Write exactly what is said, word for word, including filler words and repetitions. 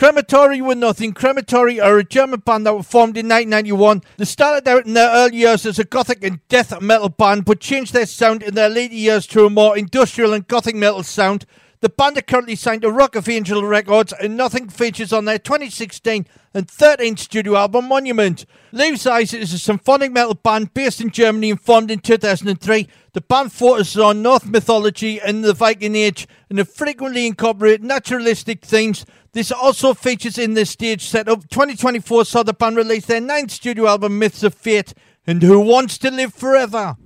Crematory were nothing. Crematory are a German band that were formed in nineteen ninety-one. They started out in their early years as a gothic and death metal band, but changed their sound in their later years to a more industrial and gothic metal sound. The band are currently signed to Rock of Angel Records, and Nothing features on their twenty sixteen and thirteen studio album Monument. Leaves Eyes is a symphonic metal band based in Germany and formed in two thousand three. The band focuses on Norse mythology and the Viking Age, and they frequently incorporate naturalistic themes. This also features in their stage setup. twenty twenty-four saw the band release their ninth studio album Myths of Fate and Who Wants to Live Forever.